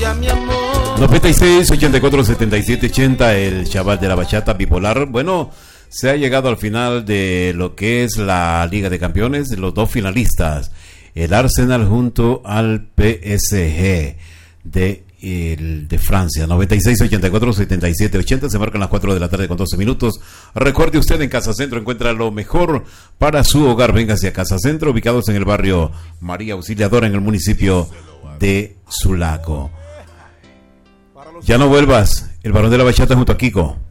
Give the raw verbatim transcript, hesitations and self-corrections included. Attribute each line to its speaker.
Speaker 1: noventa y seis, ochenta y cuatro, setenta y siete, ochenta, el chaval de la bachata bipolar. Bueno, se ha llegado al final de lo que es la Liga de Campeones, los dos finalistas, el Arsenal junto al P S G de, el, de Francia. Noventa y seis, ochenta y cuatro, setenta y siete, ochenta, se marcan las cuatro de la tarde con doce minutos. Recuerde usted, en Casa Centro encuentra lo mejor para su hogar. Véngase a Casa Centro, ubicados en el barrio María Auxiliadora, en el municipio de Sulaco. Ya no vuelvas, el varón de la bachata junto a Kiko.